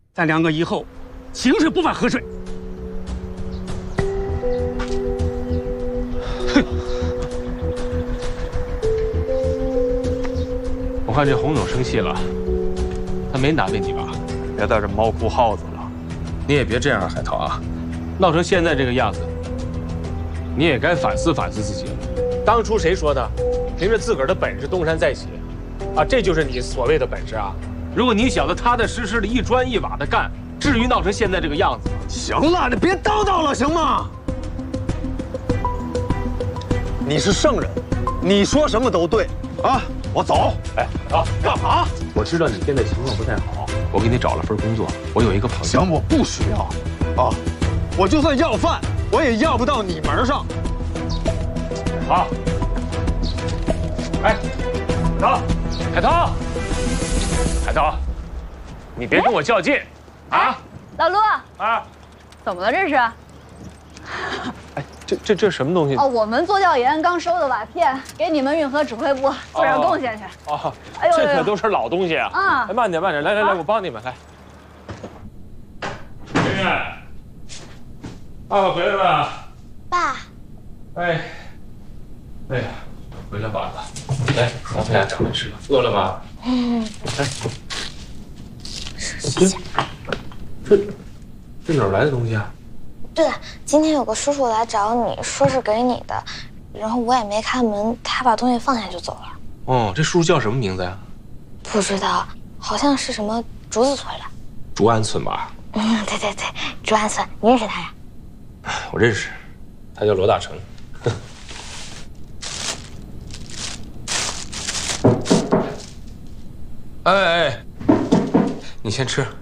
咱两个以后清水不犯河水。哼！ 我看这洪总生气了，他没难为你吧？ 别在这猫哭耗子了。 你也别这样啊，海涛啊，闹成现在这个样子，你也该反思反思自己了。当初谁说的？凭着自个儿的本事东山再起，啊，这就是你所谓的本事啊！如果你小子踏踏实实的一砖一瓦的干，至于闹成现在这个样子吗？ 行了，你别叨叨了，行吗？你是圣人，你说什么都对啊！我走。 哎，啊，干嘛？我知道你现在情况不太好，我给你找了份工作。我有一个朋友， 行，我不需要啊，我就算要饭，我也要不到你门上。 好。哎，海涛，海涛，你别跟我较劲啊！ 老陆啊， 怎么了这是？ 哎，这什么东西？ 哦，我们做调研刚收的瓦片，给你们运河指挥部做点贡献去。 哦， 哎呦， 这可都是老东西啊！ 啊， 哎，慢点，来，我帮你们来。圆圆，爸爸回来了。 爸， 哎呀，回来晚了。来，咱们俩找饭吃吧。饿了吗？来， 谢谢。 这哪儿来的东西啊？ 对了，今天有个叔叔来找你，说是给你的，然后我也没开门，他把东西放下就走了。 哦，这叔叔叫什么名字呀？ 不知道，好像是什么竹子村的。 竹安村吧？ 对，竹安村，你认识他呀？ 我认识，他叫罗大成。哎，你先吃。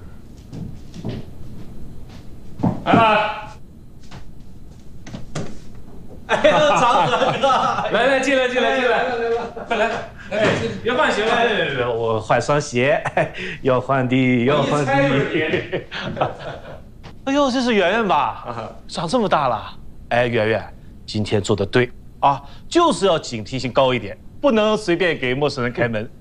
来， 哎呦，长哥哥， 来，进来，快来，哎，别换鞋了， 我换双鞋，要换的。哎呦，这是圆圆吧？长这么大了。哎，圆圆，今天做的对啊，就是要警惕性高一点，不能随便给陌生人开门。